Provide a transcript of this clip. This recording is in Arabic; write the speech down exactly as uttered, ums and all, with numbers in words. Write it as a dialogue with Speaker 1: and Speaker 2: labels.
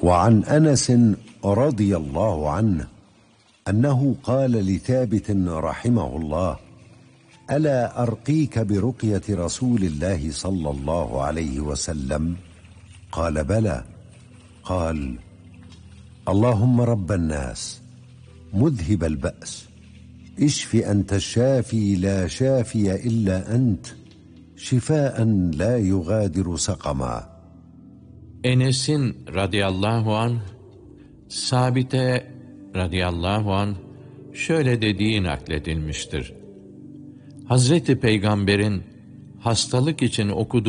Speaker 1: وعن أنس رضي الله عنه أنه قال لثابت رحمه الله: ألا أرقيك برقية رسول الله صلى الله عليه وسلم؟ قال: بلى. قال: اللهم رب الناس مذهب البأس اشف أنت الشافي لا شافي إلا أنت شفاء لا يغادر سقما.
Speaker 2: Enes'in radıyallahu anh, Sabit'e radıyallahu anh şöyle dediği nakledilmiştir. Hazreti Peygamber'in hastalık için okuduğu